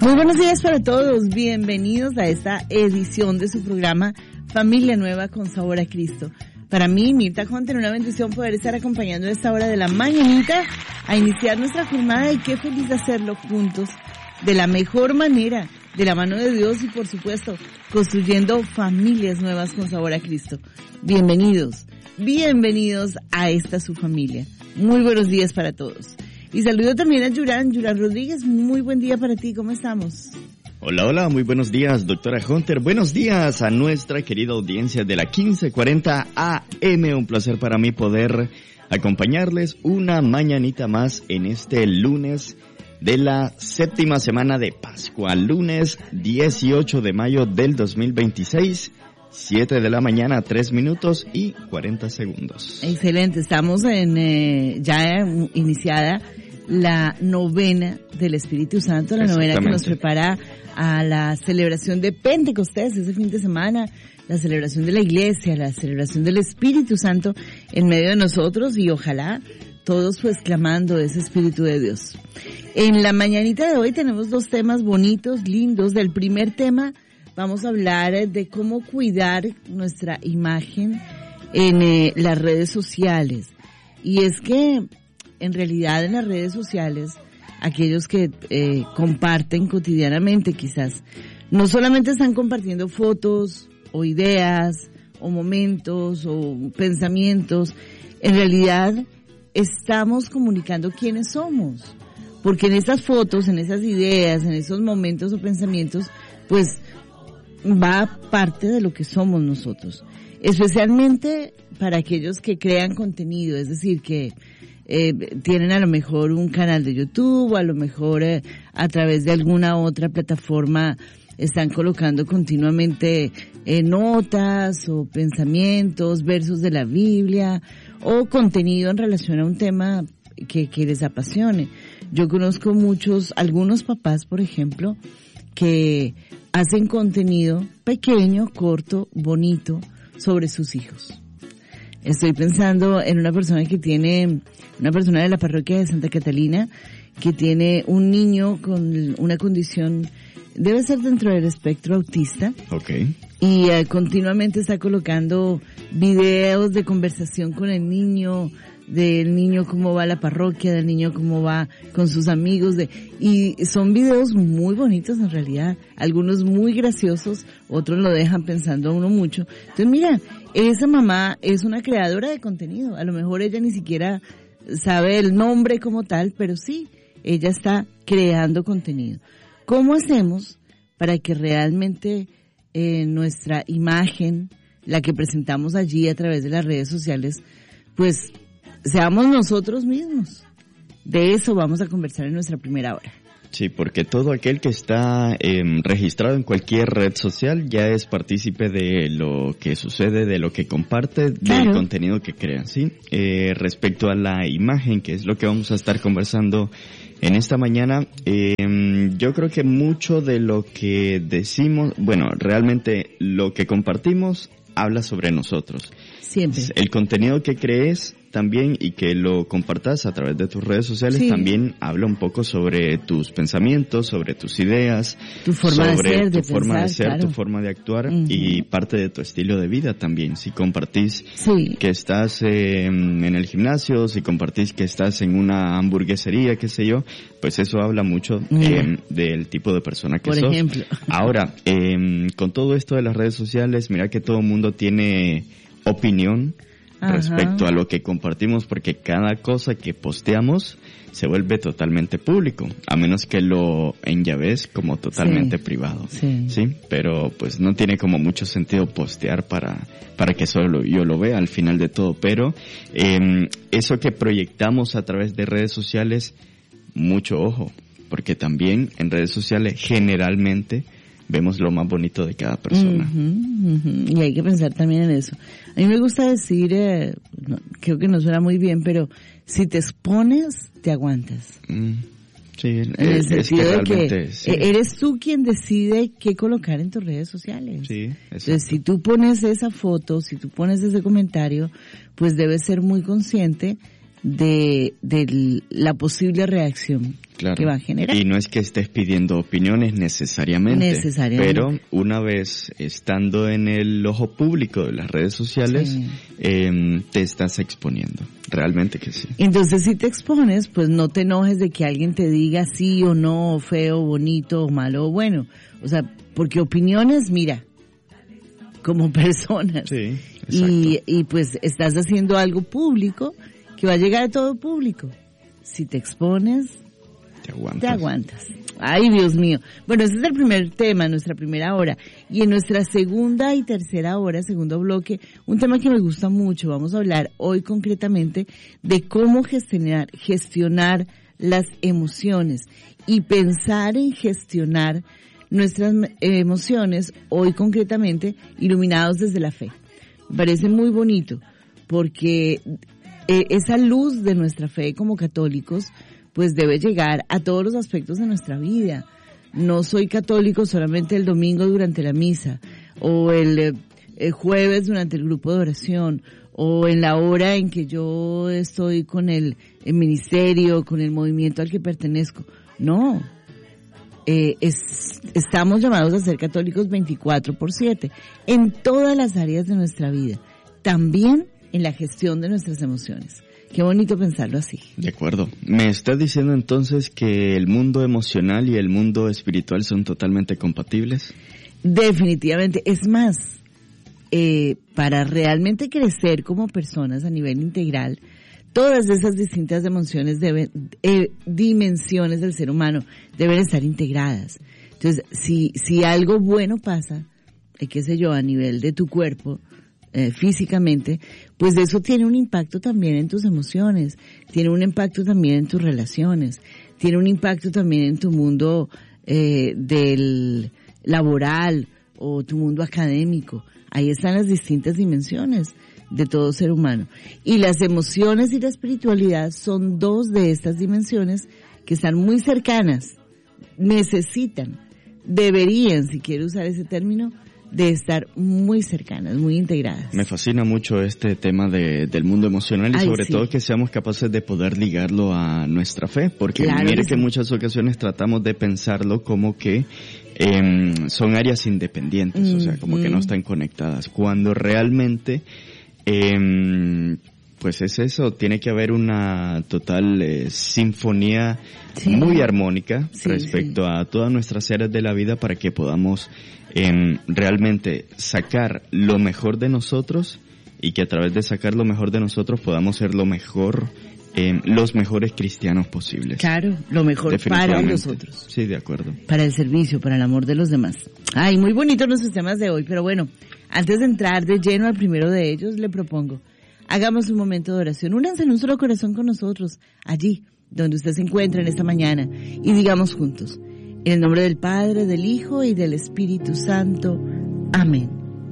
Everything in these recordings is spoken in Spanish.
Muy buenos días para todos, bienvenidos a esta edición de su programa Familia Nueva con Sabor a Cristo. Para mí, Mirta Hunter, una bendición poder estar acompañando a esta hora de la mañanita a iniciar nuestra jornada y qué feliz de hacerlo juntos, de la mejor manera, de la mano de Dios y por supuesto, construyendo familias nuevas con sabor a Cristo. Bienvenidos a esta su familia. Muy buenos días para todos. Y saludo también a Yurán Rodríguez, muy buen día para ti, ¿cómo estamos? Hola, muy buenos días, doctora Hunter. Buenos días a nuestra querida audiencia de la 1540 AM. Un placer para mí poder acompañarles una mañanita más en este lunes de la séptima semana de Pascua, lunes 18 de mayo del 2026, 7 de la mañana, 3 minutos y 40 segundos. Excelente, estamos en ya iniciada la novena del Espíritu Santo, la novena que nos prepara a la celebración de Pentecostés ese fin de semana, la celebración de la Iglesia, la celebración del Espíritu Santo en medio de nosotros y ojalá todos pues clamando ese Espíritu de Dios. En la mañanita de hoy tenemos dos temas bonitos, lindos. Del primer tema vamos a hablar de cómo cuidar nuestra imagen en las redes sociales. Y es que en realidad en las redes sociales, aquellos que comparten cotidianamente quizás, no solamente están compartiendo fotos o ideas o momentos o pensamientos, en realidad estamos comunicando quiénes somos. Porque en esas fotos, en esas ideas, en esos momentos o pensamientos, pues va parte de lo que somos nosotros. Especialmente para aquellos que crean contenido, es decir, que tienen a lo mejor un canal de YouTube, o a lo mejor a través de alguna otra plataforma están colocando continuamente notas o pensamientos, versos de la Biblia o contenido en relación a un tema que les apasione. Yo conozco algunos papás, por ejemplo, que hacen contenido pequeño, corto, bonito sobre sus hijos. Estoy pensando en una persona de la parroquia de Santa Catalina, que tiene un niño con una condición, debe ser dentro del espectro autista. Okay. Y continuamente está colocando videos de conversación con el niño, del niño cómo va a la parroquia, del niño cómo va con sus amigos, y son videos muy bonitos en realidad, algunos muy graciosos, otros lo dejan pensando a uno mucho. Entonces mira, esa mamá es una creadora de contenido, a lo mejor ella ni siquiera sabe el nombre como tal, pero sí, ella está creando contenido. ¿Cómo hacemos para que realmente nuestra imagen, la que presentamos allí a través de las redes sociales, pues seamos nosotros mismos? De eso vamos a conversar en nuestra primera hora. Sí, porque todo aquel que está registrado en cualquier red social ya es partícipe de lo que sucede, de lo que comparte, claro, del contenido que crea, ¿sí? Respecto a la imagen, que es lo que vamos a estar conversando en esta mañana, yo creo que mucho de lo que decimos, bueno, realmente lo que compartimos habla sobre nosotros. Siempre. El contenido que crees también y que lo compartas a través de tus redes sociales, sí, también habla un poco sobre tus pensamientos, sobre tus ideas, tu forma de ser, tu forma de ser, claro, tu forma de actuar, y parte de tu estilo de vida también. Si compartís, sí, que estás en el gimnasio, si compartís que estás en una hamburguesería, qué sé yo, pues eso habla mucho del tipo de persona que sos. Por ejemplo. Ahora, con todo esto de las redes sociales, mira que todo el mundo tiene opinión respecto a lo que compartimos, porque cada cosa que posteamos se vuelve totalmente público, a menos que lo enllaves como totalmente privado, sí, pero pues no tiene como mucho sentido postear para que solo yo lo vea al final de todo, pero eso que proyectamos a través de redes sociales, mucho ojo, porque también en redes sociales generalmente vemos lo más bonito de cada persona. Y hay que pensar también en eso. A mí me gusta decir, creo que no suena muy bien, pero si te expones, te aguantas. Sí, en el sentido de que sí, eres tú quien decide qué colocar en tus redes sociales. Sí, exacto. Entonces, si tú pones esa foto, si tú pones ese comentario, pues debes ser muy consciente de la posible reacción que va a generar. Y no es que estés pidiendo opiniones necesariamente, pero una vez estando en el ojo público de las redes sociales, te estás exponiendo, realmente que sí. Entonces, si te expones, pues no te enojes de que alguien te diga sí o no, feo, bonito, malo o bueno. O sea, porque opiniones, mira, como personas. Sí, exacto. Y pues estás haciendo algo público que va a llegar a todo público. Si te expones, te aguantas. Ay, Dios mío. Bueno, ese es el primer tema, nuestra primera hora. Y en nuestra segunda y tercera hora, segundo bloque, un tema que me gusta mucho. Vamos a hablar hoy concretamente de cómo gestionar las emociones y pensar en gestionar nuestras emociones, hoy concretamente, iluminados desde la fe. Me parece muy bonito, porque esa luz de nuestra fe como católicos, pues debe llegar a todos los aspectos de nuestra vida. No soy católico solamente el domingo durante la misa, o el jueves durante el grupo de oración, o en la hora en que yo estoy con el ministerio, con el movimiento al que pertenezco. No. Estamos llamados a ser católicos 24/7 en todas las áreas de nuestra vida, también en la gestión de nuestras emociones. Qué bonito pensarlo así. De acuerdo. ¿Me estás diciendo entonces que el mundo emocional y el mundo espiritual son totalmente compatibles? Definitivamente. Es más, para realmente crecer como personas a nivel integral, todas esas distintas dimensiones del ser humano deben estar integradas. Entonces, si algo bueno pasa, qué sé yo, a nivel de tu cuerpo, físicamente, pues eso tiene un impacto también en tus emociones, tiene un impacto también en tus relaciones, tiene un impacto también en tu mundo del laboral o tu mundo académico. Ahí están las distintas dimensiones de todo ser humano. Y las emociones y la espiritualidad son dos de estas dimensiones que están muy cercanas, deberían, si quiero usar ese término, de estar muy cercanas, muy integradas. Me fascina mucho este tema del mundo emocional y sobre todo que seamos capaces de poder ligarlo a nuestra fe, porque mire que en muchas ocasiones tratamos de pensarlo como que son áreas independientes, o sea, como que no están conectadas, cuando realmente pues es eso, tiene que haber una total sinfonía muy armónica respecto a todas nuestras áreas de la vida para que podamos realmente sacar lo mejor de nosotros y que a través de sacar lo mejor de nosotros podamos ser lo mejor, los mejores cristianos posibles. Claro, lo mejor para nosotros. Sí, de acuerdo. Para el servicio, para el amor de los demás. Ay, muy bonitos nuestros temas de hoy, pero bueno, antes de entrar de lleno al primero de ellos, le propongo, hagamos un momento de oración, únanse en un solo corazón con nosotros, allí donde usted se encuentra en esta mañana, y digamos juntos, en el nombre del Padre, del Hijo y del Espíritu Santo. Amén.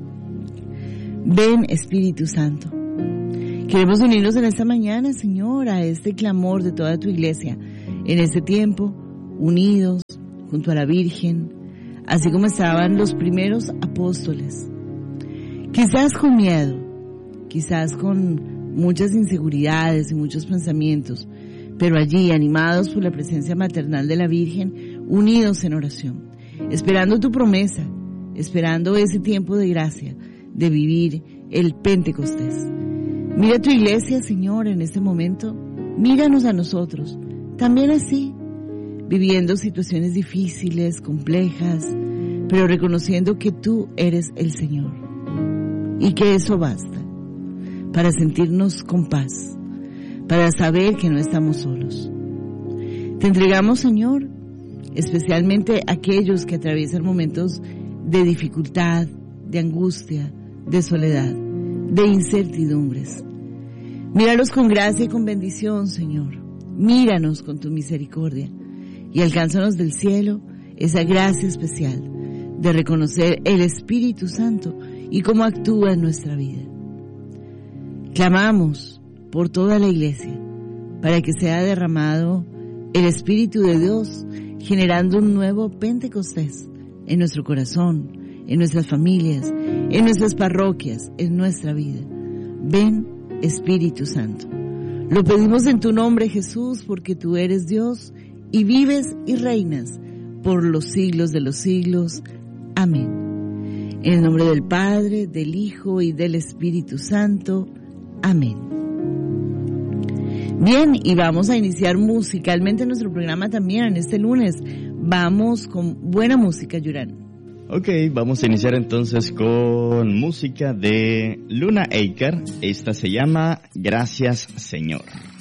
Ven, Espíritu Santo. Queremos unirnos en esta mañana, Señor, a este clamor de toda tu iglesia, en este tiempo, unidos junto a la Virgen, así como estaban los primeros apóstoles. Quizás con miedo, quizás con muchas inseguridades y muchos pensamientos, pero allí, animados por la presencia maternal de la Virgen, unidos en oración, esperando tu promesa, esperando ese tiempo de gracia, de vivir el Pentecostés. Mira tu iglesia, Señor, en este momento, míranos a nosotros, también así, viviendo situaciones difíciles, complejas, pero reconociendo que tú eres el Señor, y que eso basta, para sentirnos con paz, para saber que no estamos solos. Te entregamos, Señor, especialmente aquellos que atraviesan momentos de dificultad, de angustia, de soledad, de incertidumbres. Míralos con gracia y con bendición, Señor. Míranos con tu misericordia y alcánzanos del cielo esa gracia especial de reconocer el Espíritu Santo y cómo actúa en nuestra vida. Clamamos por toda la iglesia para que sea derramado el Espíritu de Dios, generando un nuevo Pentecostés en nuestro corazón, en nuestras familias, en nuestras parroquias, en nuestra vida. Ven, Espíritu Santo. Lo pedimos en tu nombre, Jesús, porque tú eres Dios y vives y reinas por los siglos de los siglos. Amén. En el nombre del Padre, del Hijo y del Espíritu Santo. Amén. Bien, y vamos a iniciar musicalmente nuestro programa también en este lunes. Vamos con buena música, Yurán. Ok, vamos a iniciar entonces con música de Luna Aker. Esta se llama Gracias, Señor.